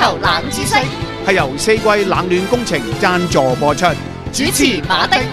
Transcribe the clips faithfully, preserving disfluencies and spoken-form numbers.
球冷知識係由四季冷暖工程贊助播出， 主持馬丁。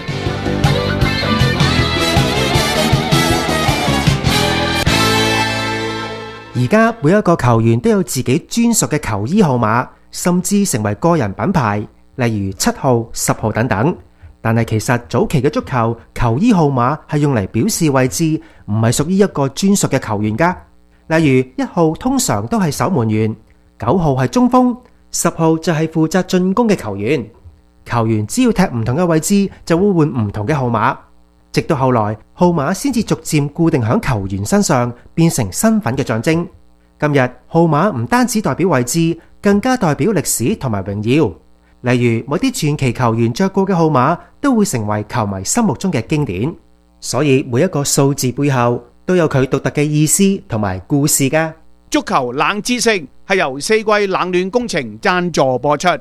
而家每一個球員都有自己專屬嘅球衣號碼，甚至成為個人品牌，例如七號、十號等等。但係其實早期嘅足球球衣號碼係用嚟表示位置，唔係屬於一個專屬嘅球員㗎。例如一號通常都係守門員，九號係中鋒，十號就係負責進攻嘅球員。球員只要踢唔同嘅位置，就會換唔同嘅號碼。直到後來，號碼先至逐漸固定喺球員身上，變成身份嘅象徵。今日號碼唔單止代表位置，更加代表歷史同埋榮耀。例如某啲傳奇球員着過嘅號碼，都會成為球迷心目中嘅經典。所以每一個數字背後都有佢獨特嘅意思同埋故事㗎。 足球冷知識係由四季冷暖工程贊助播出，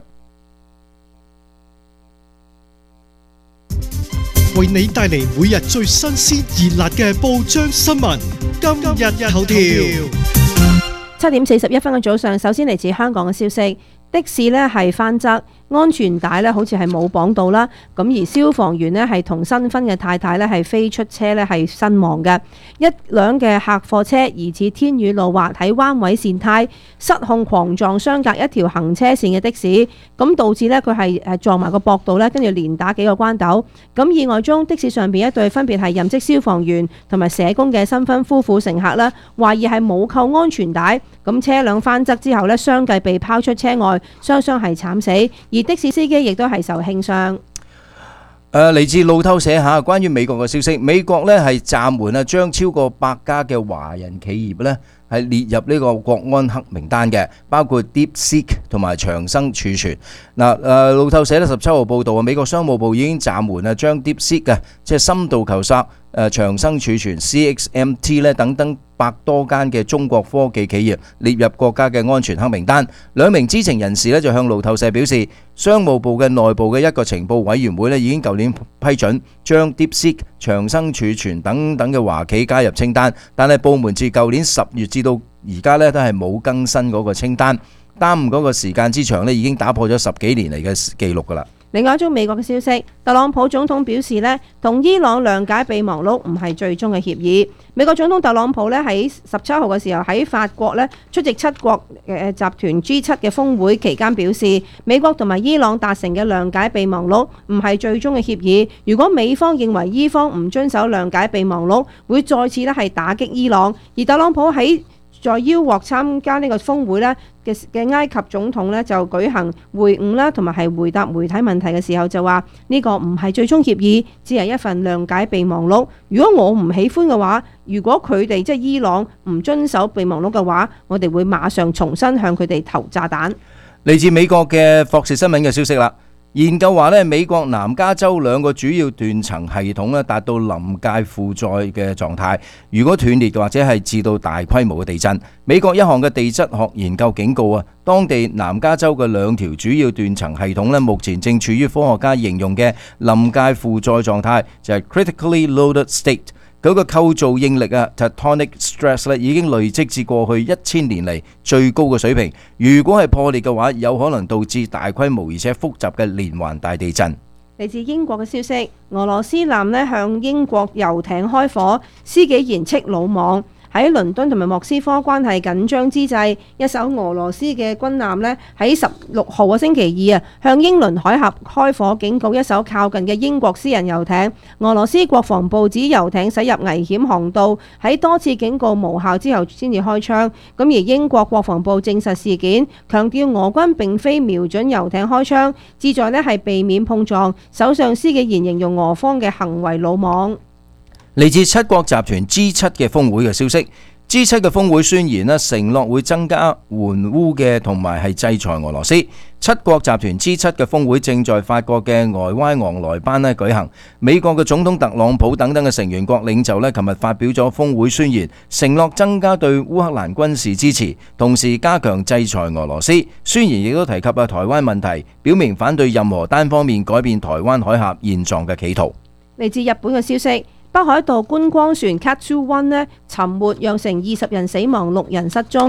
為你帶嚟每日最新鮮熱辣嘅報章新聞。今日頭條， 七點四十一分嘅早上，首先嚟自香港嘅消息，的士呢係翻側。安全帶咧好似係冇綁到啦，咁而消防員咧係同新婚嘅太太咧係飛出車咧係身亡嘅。一輛嘅客貨車疑似天雨路滑喺彎位跣胎，失控狂撞相隔一條行車線嘅的士，咁導致咧佢係誒撞埋個駁道咧，跟住連打幾個關斗。咁意外中的士上邊一對分別係任職消防員同埋社工嘅新婚夫婦乘客啦，懷疑係冇扣安全帶，咁車輛翻側之後咧相繼被拋出車外，雙雙係慘死。而的士司機亦都係受輕傷。 誒嚟自路透社嚇，關於美國嘅消息，美國咧係暫緩啊，將超過百家嘅華人企業咧係列入呢個國安黑名單嘅，包括 DeepSeek 同埋長生儲存。嗱誒，路透社咧十七號報導啊，美國商務部已經暫緩啊，將 DeepSeek 嘅即係深度求索誒長生儲存 C X M T 咧等等百多間嘅中國科技企業列入國家嘅安全黑名單。兩名知情人士咧就向路透社表示，商務部嘅內部嘅一個情報委員會咧已經舊年批准將 DeepSeek、長生儲存等等嘅華企加入清單，但係部門自舊年十月至到而家咧都係冇更新嗰個清單，耽誤嗰個時間之長咧已經打破咗十幾年嚟嘅記錄㗎啦。 另外一宗美國嘅消息，特朗普總統表示呢，同伊朗諒解備忘錄唔係最終嘅協議。美國總統特朗普呢喺十七號嘅時候喺法國呢出席七國誒集團 G 七嘅峰會期間表示，美國同埋伊朗達成嘅諒解備忘錄唔係最終嘅協議。如果美方認為伊方唔遵守諒解備忘錄，會再次咧係打擊伊朗。而特朗普喺在邀獲參加呢個峰會咧嘅嘅埃及總統咧就舉行會晤啦，同埋係回答媒體問題嘅時候就話呢個唔係最終協議，只係一份諒解備忘錄。如果我唔喜歡嘅話，如果佢哋即係伊朗唔遵守備忘錄嘅話，我哋會馬上重新向佢哋投炸彈。 嚟自美國嘅霍士新聞嘅消息啦。研究話咧，美國南加州兩個主要斷層系統咧達到臨界負載嘅狀態，如果斷裂或者係致到大規模嘅地震。美國一項嘅地質學研究警告啊，當地南加州嘅兩條主要斷層系統咧，目前正處於科學家形容嘅臨界負載狀態，就係 critically loaded state。嗰個構造應力啊 tectonic stress 咧已經累積至過去一千年嚟最高嘅水平。如果係破裂嘅話，有可能導致大規模而且複雜嘅連環大地震。 嚟自英國嘅消息，俄羅斯艦咧向英國遊艇開火，施紀賢斥魯莽。喺倫敦同埋莫斯科關係緊張之際，一艘俄羅斯嘅軍艦咧喺十六號嘅星期二啊，向英倫海峽開火，警告一艘靠近嘅英國私人遊艇。俄羅斯國防部指遊艇駛入危險航道，喺多次警告無效之後先至開槍。咁而英國國防部證實事件，強調俄軍並非瞄準遊艇開槍，旨在咧係避免碰撞。首相施紀賢形容俄方嘅行為魯莽。 嚟自七國集團 G 七嘅峰會嘅消息 ，G 七嘅峰會宣言咧承諾會增加援烏嘅同埋係制裁俄羅斯。七國集團 G 七嘅峰會正在法國嘅埃歪昂萊班咧舉行。美國嘅總統特朗普等等嘅成員國領袖咧，琴日發表咗峰會宣言，承諾增加對烏克蘭軍事支持，同時加強制裁俄羅斯。宣言亦都提及啊台灣問題，表明反對任何單方面改變台灣海峽現狀嘅企圖。 嚟自日本嘅消息。北海道觀光船 Katsu One 呢沉沒，釀成二十人死亡，六人失蹤。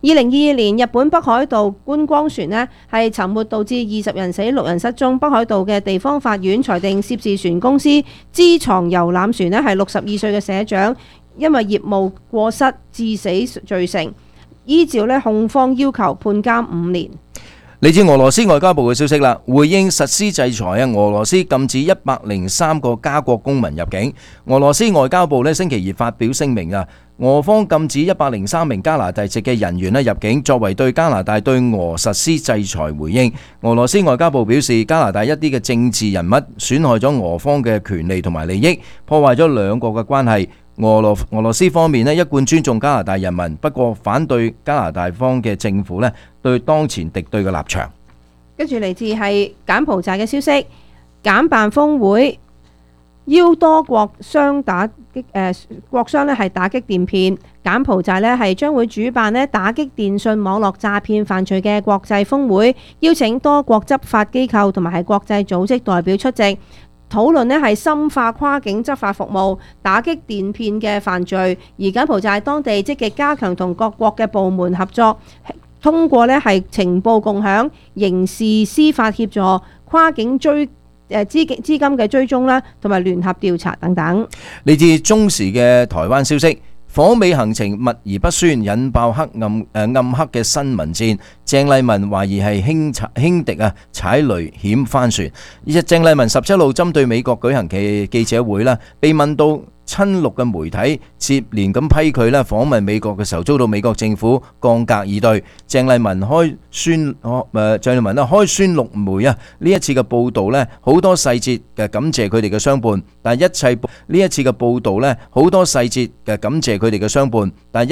二零二二年日本北海道觀光船呢係沉沒導致二十人死六人失蹤，北海道嘅地方法院裁定涉事船公司知床遊覽船呢係六十二歲嘅社長因為業務過失致死罪成，依照呢控方要求判監五年。 嚟自俄羅斯外交部嘅消息啦，回應實施制裁啊，俄羅斯禁止一百零三個加國公民入境。俄羅斯外交部咧星期二發表聲明啊，俄方禁止一百零三名加拿大籍嘅人員咧入境，作為對加拿大對俄實施制裁回應。俄羅斯外交部表示，加拿大一啲嘅政治人物損害咗俄方嘅權利同埋利益，破壞咗兩國嘅關係。俄羅俄羅斯方面咧一貫尊重加拿大人民，不過反對加拿大方嘅政府咧對當前敵對嘅立場。 跟住嚟自係柬埔寨嘅消息，柬辦峰會邀多國商打擊誒、呃、國商咧係打擊電騙，柬埔寨咧係將會主辦咧打擊電信網絡詐騙犯罪嘅國際峰會，邀請多國執法機構同埋係國際組織代表出席。討論呢係深化跨境執法服務，打擊電騙嘅犯罪。而柬埔寨當地積極加強同各國嘅部門合作，通過呢係情報共享、刑事司法協助、跨境追誒資資金嘅追蹤啦，同埋聯合調查等等。 嚟自中時嘅台灣消息。訪美行程密而不宣，引爆黑暗誒、呃、暗黑嘅新聞戰。鄭麗文懷疑係輕輕敵啊，踩雷險翻船。而鄭麗文十七號針對美國舉行嘅記者會啦，被問到親綠嘅媒體接連咁批佢咧訪問美國嘅時候，遭到美國政府降格以對。鄭麗文開宣誒鄭麗文咧開宣綠媒啊，呢一次嘅報導咧好多細節嘅感謝佢哋嘅相伴，但係一切呢一次嘅報導咧好多細節嘅感謝佢哋嘅相伴，但係